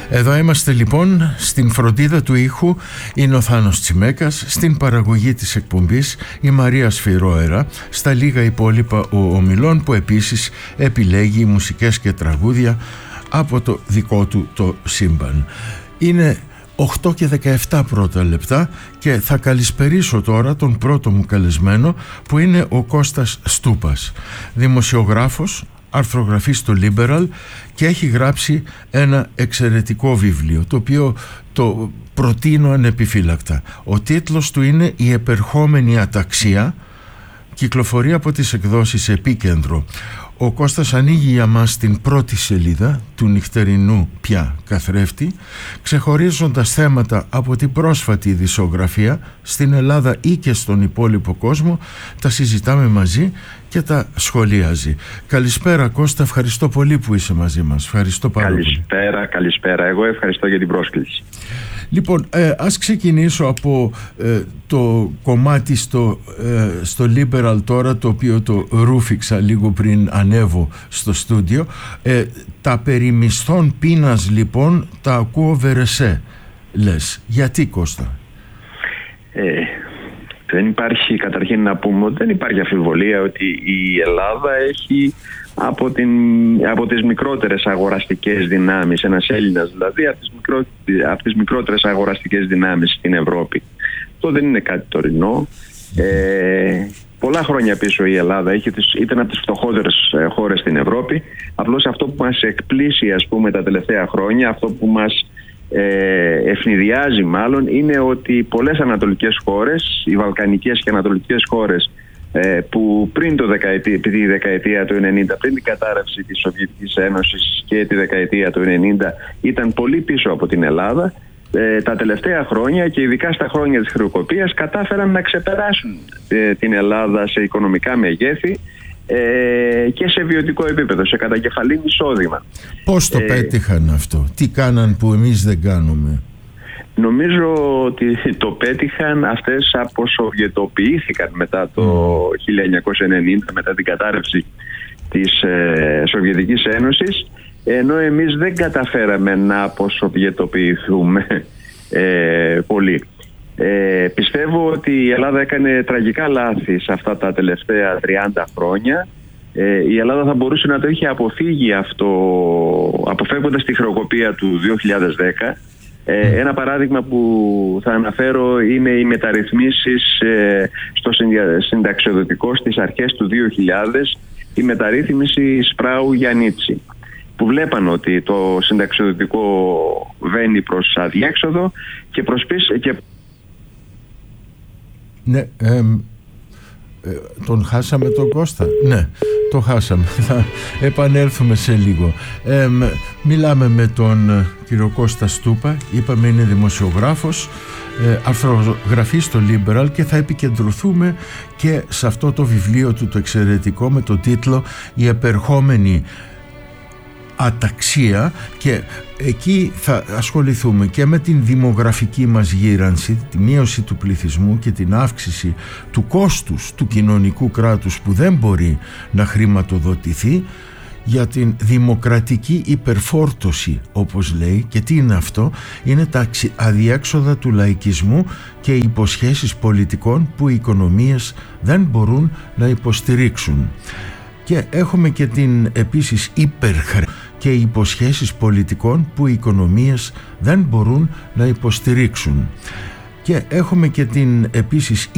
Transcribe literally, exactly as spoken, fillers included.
Εδώ είμαστε λοιπόν, στην φροντίδα του ήχου είναι ο Θάνος Τσιμέκας, στην παραγωγή της εκπομπής η Μαρία Σφυρόερα, στα λίγα υπόλοιπα ο ομιλών που επίσης επιλέγει μουσικές και τραγούδια από το δικό του το σύμπαν. Είναι οκτώ και δεκαεπτά πρώτα λεπτά και θα καλησπερίσω τώρα τον πρώτο μου καλεσμένο, που είναι ο Κώστας Στούπας, δημοσιογράφος, αρθρογραφής στο Liberal, και έχει γράψει ένα εξαιρετικό βιβλίο, το οποίο το προτείνω ανεπιφύλακτα. Ο τίτλος του είναι «Η επερχόμενη αταξία», κυκλοφορεί από τις εκδόσεις Επίκεντρο. Ο Κώστας ανοίγει για μας την πρώτη σελίδα του νυχτερινού πια καθρέφτη, ξεχωρίζοντας θέματα από την πρόσφατη ειδησιογραφία στην Ελλάδα ή και στον υπόλοιπο κόσμο. Τα συζητάμε μαζί και τα σχολιάζει. Καλησπέρα Κώστα, ευχαριστώ πολύ που είσαι μαζί μας. Ευχαριστώ πάρα πολύ. Καλησπέρα, καλησπέρα. Εγώ ευχαριστώ για την πρόσκληση. Λοιπόν, ε, ας ξεκινήσω από ε, το κομμάτι στο, ε, στο Liberal τώρα, το οποίο το ρούφηξα λίγο πριν ανέβω στο στούντιο. Ε, τα περί μισθών πείνας λοιπόν τα ακούω βερεσέ, λες. Γιατί, Κώστα? Ε, δεν υπάρχει, καταρχήν να πούμε ότι δεν υπάρχει αμφιβολία ότι η Ελλάδα έχει από, την, από τις μικρότερες αγοραστικές δυνάμεις, ένας Έλληνας δηλαδή, από τις, μικρό, από τις μικρότερες αγοραστικές δυνάμεις στην Ευρώπη. Αυτό δεν είναι κάτι τωρινό. Ε, πολλά χρόνια πίσω η Ελλάδα είχε τις, ήταν από τις φτωχότερες χώρες στην Ευρώπη. Απλώς αυτό που μας εκπλήσει, ας πούμε, τα τελευταία χρόνια, αυτό που μας ε, ευνηδιάζει μάλλον, είναι ότι πολλές ανατολικές χώρες, οι βαλκανικές και ανατολικές χώρες, που πριν το δεκαετία, τη δεκαετία του ενενήντα, πριν την κατάρρευση της Σοβιετικής Ένωσης και τη δεκαετία του ενενήντα, ήταν πολύ πίσω από την Ελλάδα. Ε, τα τελευταία χρόνια και ειδικά στα χρόνια της χρεοκοπίας κατάφεραν να ξεπεράσουν ε, την Ελλάδα σε οικονομικά μεγέθη ε, και σε βιωτικό επίπεδο, σε κατακεφαλήν εισόδημα. Πώς το ε, πέτυχαν αυτό? Τι κάναν που εμείς δεν κάνουμε? Νομίζω ότι το πέτυχαν, αυτές αποσοβιετοποιήθηκαν μετά το χίλια εννιακόσια ενενήντα, μετά την κατάρρευση της ε, Σοβιετικής Ένωσης, ενώ εμείς δεν καταφέραμε να αποσοβιετοποιηθούμε ε, πολύ. Ε, πιστεύω ότι η Ελλάδα έκανε τραγικά λάθη σε αυτά τα τελευταία τριάντα χρόνια. Ε, η Ελλάδα θα μπορούσε να το είχε αποφύγει αυτό, αποφεύγοντας τη χρεοκοπία του δύο χιλιάδες δέκα. Ε, ένα παράδειγμα που θα αναφέρω είναι οι μεταρρυθμίσεις ε, στο συνταξιοδοτικό στις αρχές του δύο χιλιάδες, η μεταρρύθμιση Σπράου-Γιαννίτσι, που βλέπαν ότι το συνταξιοδοτικό βαίνει προς αδιέξοδο και προς πίσω και... Ναι, ε, ε, τον χάσαμε τον Κώστα. Ναι, το χάσαμε. Θα επανέλθουμε σε λίγο. Ε, μιλάμε με τον κύριο Κώστα Στούπα. Είπαμε είναι δημοσιογράφος, ε, αρθρογραφεί στο Liberal, και θα επικεντρωθούμε και σε αυτό το βιβλίο του το εξαιρετικό με το τίτλο «Η επερχόμενη αταξία», και εκεί θα ασχοληθούμε και με την δημογραφική μας γύρανση, τη μείωση του πληθυσμού και την αύξηση του κόστους του κοινωνικού κράτους που δεν μπορεί να χρηματοδοτηθεί, για την δημοκρατική υπερφόρτωση, όπως λέει. Και τι είναι αυτό? Είναι τα αδιέξοδα του λαϊκισμού και οι υποσχέσεις πολιτικών που οι οικονομίες δεν μπορούν να υποστηρίξουν. Και έχουμε και την επίσης υπερχρέωση και οι υποσχέσεις πολιτικών που οι οικονομίες δεν μπορούν να υποστηρίξουν. Και έχουμε και την επίσης